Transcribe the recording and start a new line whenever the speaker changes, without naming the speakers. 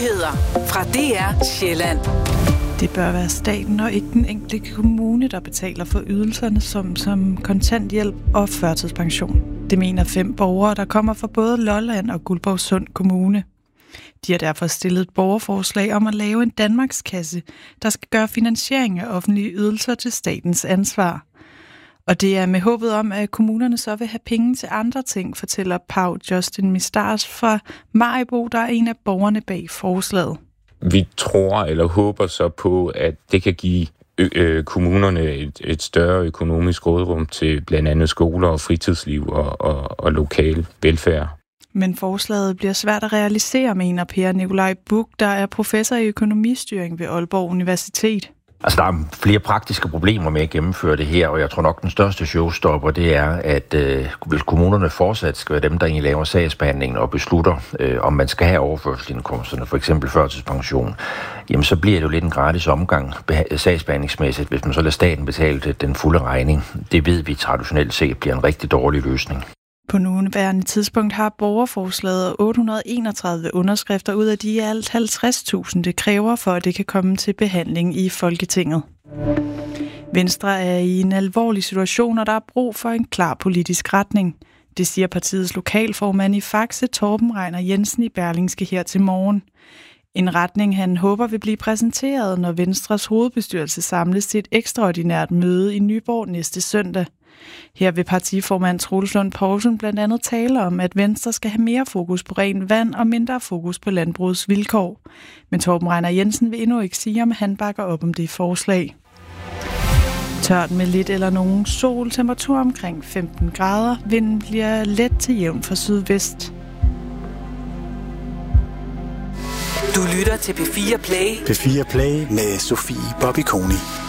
Nyheder fra DR Sjælland.
Det bør være staten og ikke den enkelte kommune, der betaler for ydelserne som kontanthjælp og førtidspension. Det mener 5 borgere, der kommer fra både Lolland og Guldborgsund Kommune. De har derfor stillet et borgerforslag om at lave en Danmarkskasse, der skal gøre finansiering af offentlige ydelser til statens ansvar. Og det er med håbet om, at kommunerne så vil have penge til andre ting, fortæller Pau Justin Mistars fra Maribo, der er en af borgerne bag forslaget.
Vi tror eller håber så på, at det kan give kommunerne et større økonomisk råderum til blandt andet skoler og fritidsliv og lokal velfærd.
Men forslaget bliver svært at realisere, mener Per Nikolaj Buch, der er professor i økonomistyring ved Aalborg Universitet.
Altså, der er flere praktiske problemer med at gennemføre det her, og jeg tror nok, den største showstopper, det er, at hvis kommunerne fortsat skal være dem, der egentlig laver sagsbehandlingen og beslutter, om man skal have overførselsindkomsterne, for eksempel førtidspension, jamen så bliver det jo lidt en gratis omgang sagsbehandlingsmæssigt, hvis man så lader staten betale den fulde regning. Det ved vi traditionelt set bliver en rigtig dårlig løsning.
På nuværende tidspunkt har borgerforslaget 831 underskrifter ud af de alt 50.000, det kræver for, at det kan komme til behandling i Folketinget. Venstre er i en alvorlig situation, og der er brug for en klar politisk retning. Det siger partiets lokalformand i Faxe, Torben Reiner Jensen, i Berlingske her til morgen. En retning, han håber vil blive præsenteret, når Venstres hovedbestyrelse samles til et ekstraordinært møde i Nyborg næste søndag. Her vil partiformand Troels Lund Poulsen blandt andet tale om, at Venstre skal have mere fokus på ren vand og mindre fokus på landbrugets vilkår. Men Torben Reiner Jensen vil endnu ikke sige, om han bakker op om det forslag. Tørt med lidt eller nogen sol, temperatur omkring 15 grader, vinden bliver let til jævn fra sydvest.
Du lytter til P4 Play.
P4 Play med Sofie Bobby Koni.